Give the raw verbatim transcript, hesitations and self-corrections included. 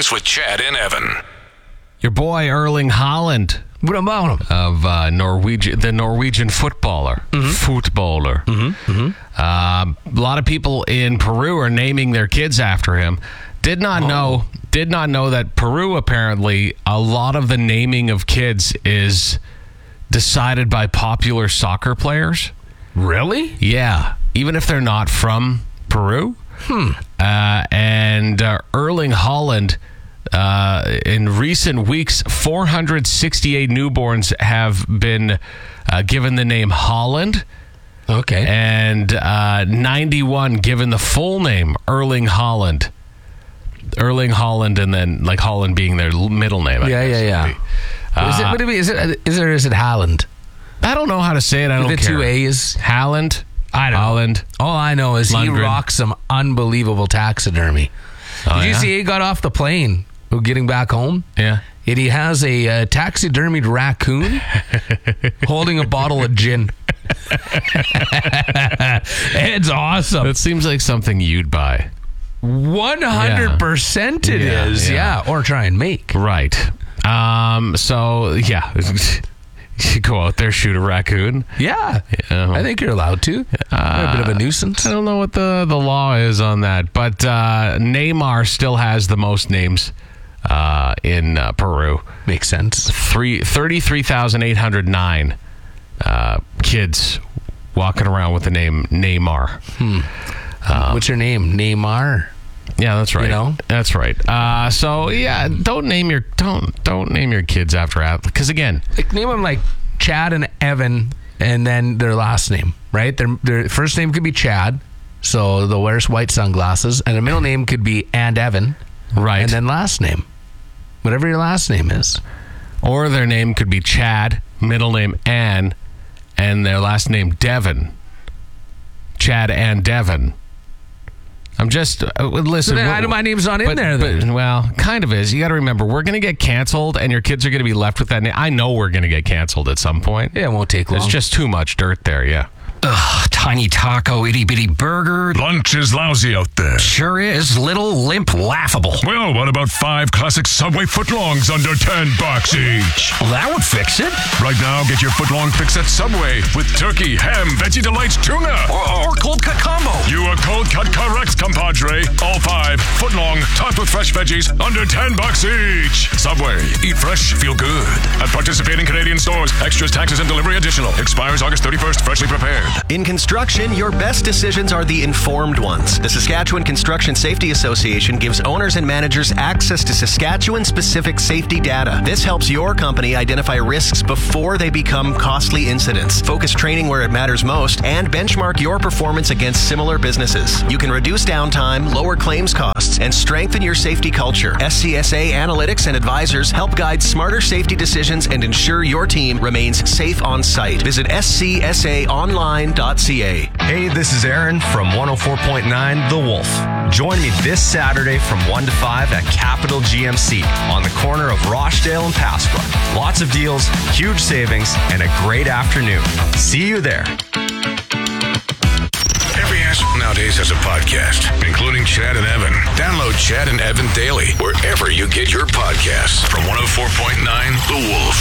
Mornings with Chad and Evan. Your boy Erling Haaland What about him? of uh, Norwegian, the Norwegian footballer, Mm-hmm. footballer. Mm-hmm. Mm-hmm. Uh, a lot of people in Peru are naming their kids after him. Did not Oh. know. Did not know that Peru apparently a lot of the naming of kids is decided by popular soccer players. Really? Yeah, even if they're not from Peru. Hmm. Uh, and uh, Erling Haaland, uh, in recent weeks, four hundred sixty-eight newborns have been uh, given the name Haaland, Okay. and uh, ninety-one given the full name Erling Haaland. Erling Haaland, and then like Haaland being their l- middle name. I yeah, guess yeah, would yeah. be. is it? Uh, What do we? Is it? Is it? Is it Haaland? I don't know how to say it. I don't The care. two A's. Haaland. I don't know. Haaland. All I know is he Lundgren. rocks some unbelievable taxidermy. Oh, Did you yeah? see he got off the plane getting back home? Yeah. And he has a uh, taxidermied raccoon holding a bottle of gin. It's awesome. That seems like something you'd buy. one hundred percent it Yeah, is. yeah. Yeah. Or try and make. Right. Um, so, yeah. You go out there, shoot a raccoon. Yeah. Yeah. I think you're allowed to. Uh, a bit of a nuisance. I don't know what the, the law is on that. But uh, Neymar still has the most names uh, in uh, Peru. Makes sense. Three, thirty-three thousand eight hundred nine uh, kids walking around with the name Neymar. Um, What's your name? Neymar. Yeah, that's right. You know? That's right. Uh, so yeah, don't name your don't don't name your kids after athletes because again, Like, name them like Chad and Evan, and then their last name, right? Their their first name could be Chad, so they'll wear white sunglasses, and their middle name could be and Evan, right? and then last name, whatever your last name is. Or their name could be Chad, middle name Ann, and their last name Devon. Chad and Devon. I'm just uh, listen. So then, we're- how do my name's not in but- there but- then? well, kind of is. You got to remember, we're going to get canceled, and your kids are going to be left with that name. I know we're going to get canceled at some point. Yeah, it won't take long. There's just too much dirt there. Yeah. Ugh, tiny taco, itty bitty burger. Lunch is lousy out there. Sure is. Little, limp, laughable. Well, what about five classic Subway footlongs under ten bucks each? Well, that would fix it. Right now, get your footlong fix at Subway with turkey, ham, veggie delights, tuna. Or, or cold cut combo. You are cold cut correct, compadre. All five footlong, topped with fresh veggies, under ten bucks each. Subway, eat fresh, feel good. At participating Canadian stores, extras, taxes, and delivery additional. Expires August thirty-first. Freshly prepared. In construction, your best decisions are the informed ones. The Saskatchewan Construction Safety Association gives owners and managers access to Saskatchewan-specific safety data. This helps your company identify risks before they become costly incidents, focus training where it matters most, and benchmark your performance against similar businesses. You can reduce downtime, lower claims costs, and strengthen your safety culture. S C S A Analytics and advisors help guide smarter safety decisions and ensure your team remains safe on site. Visit s c s a online dot c a. Hey, this is Aaron from one oh four point nine The Wolf. Join me this Saturday from one to five at Capital G M C on the corner of Rochdale and Passbrook. Lots of deals, huge savings, and a great afternoon. See you there. Every answer nowadays has a podcast, including Chad and Evan. Download Chad and Evan daily wherever you get your podcasts from one oh four point nine The Wolf.